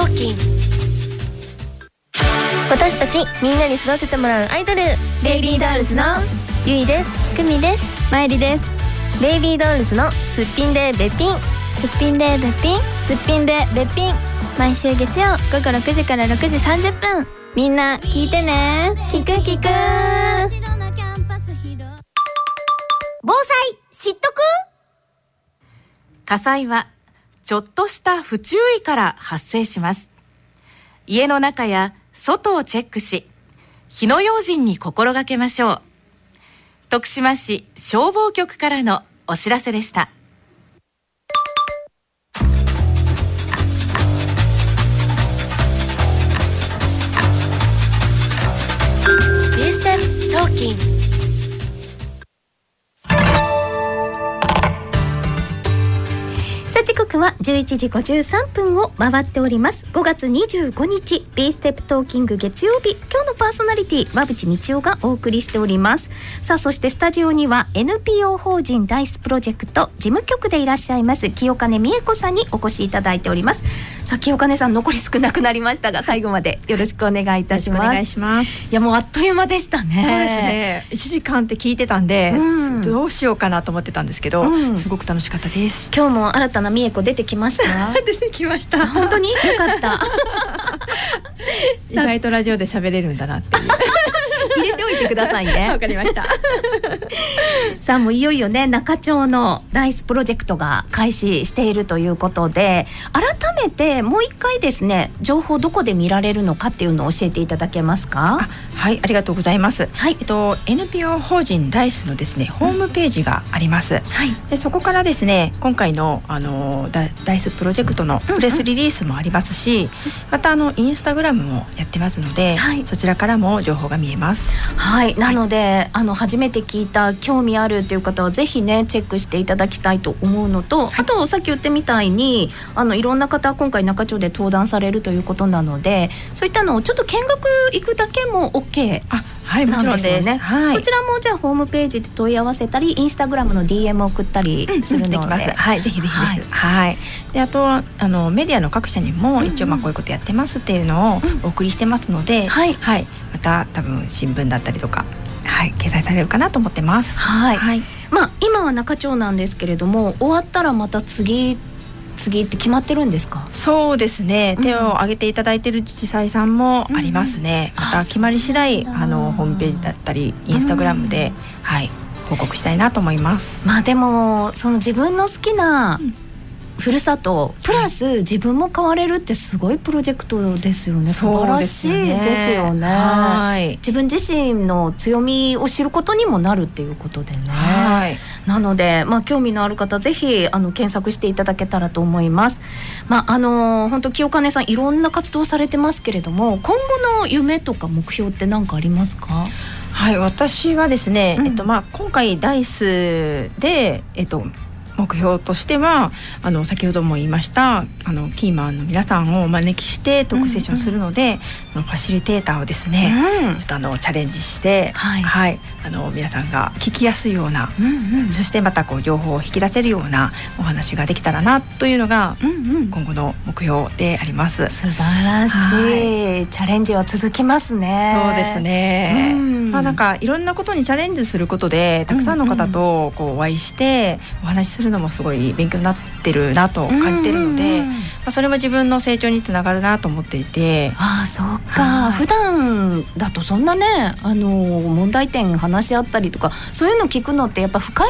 トーキン。私たちみんなに育ててもらうアイドル、ベイビードールズのゆいです。くみです。まいりです。ベイビードールズのすっぴんでべっぴん、すっぴんでべっぴん、すっぴんでべっぴん、毎週月曜午後6時から6時30分、みんな聞いてね。聞く聞く。防災知っとく。 火災はちょっとした不注意から発生します。家の中や外をチェックし、火の用心に心がけましょう。徳島市消防局からのお知らせでした。 ビーステップトーキン。時刻は11時53分を回っております。5月25日 B ステップトーキング月曜日、今日のパーソナリティ馬淵道夫がお送りしております。さあ、そしてスタジオには NPO 法人ダイスプロジェクト事務局でいらっしゃいます清金美恵子さんにお越しいただいております。さあ、清金さん、残り少なくなりましたが、最後までよろしくお願いいたします。 お願いします。 いや、もうあっという間でしたね。 そうですね、1時間って聞いてたんで、どうしようかなと思ってたんですけど、すごく楽しかったです。 今日も新たな美恵子出てきました出てきました。 本当によかった意外とラジオで喋れるんだなっていう入れておいてくださいね。 わかりましたさあ、もういよいよね、中町のダイスプロジェクトが開始しているということで、改めてもう一回ですね、情報どこで見られるのかっていうのを教えていただけますか？ はい、ありがとうございます。 はい、 NPO 法人ダイスのですね、ホームページがあります。はい、でそこからですね、今回の、ダイスプロジェクトのプレスリリースもありますし、またインスタグラムもやってますので、はい、そちらからも情報が見えます。 はい、なので、初めて聞いた、興味あるっていう方はぜひね、チェックしていただきたいと思うのと、あとさっき言ってみたいにいろんな方今回中町で登壇されるということなので、そういったのをちょっと見学行くだけも OK。 はい、もちろんですね。はい、 そちらもじゃあホームページで問い合わせたり、インスタグラムの DM 送ったりするので、 できます。はい、ぜひぜひです。はい、であとはメディアの各社にも一応こういうことやってますっていうのをお送りしてますので、はい、また多分新聞だったりとか、はい、掲載されるかなと思ってます。 はい、はい、今は中町なんですけれども、終わったらまた次って決まってるんですか？ そうですね、手を挙げていただいている自治体さんもありますね。また決まり次第ホームページだったりインスタグラムで、はい、報告したいなと思います。 でもその自分の好きなふるさとプラス自分も変われるってすごいプロジェクトですよね。素晴らしいですよね。はい、自分自身の強みを知ることにもなるっていうことでね。はい、なので、興味のある方ぜひ検索していただけたらと思います。本当清金さん、いろんな活動されてますけれども、今後の夢とか目標って何かありますか？ はい、私はですね、今回ダイスで目標としては先ほども言いましたキーマンの皆さんをお招きしてトークセッションするので、ファシリテーターをですね、ちょっとチャレンジして、はい、皆さんが聞きやすいような、そしてまた情報を引き出せるようなお話ができたらなというのが、今後の目標であります。 素晴らしい、チャレンジは続きますね。 そうですね。なんかいろんなことにチャレンジすることでたくさんの方とお会いしてお話しするのもすごい勉強になってるなと感じてるので、それも自分の成長につながるなと思っていて。 そうか、普段だとそんなね問題点話し合ったりとか、そういうの聞くのってやっぱ深い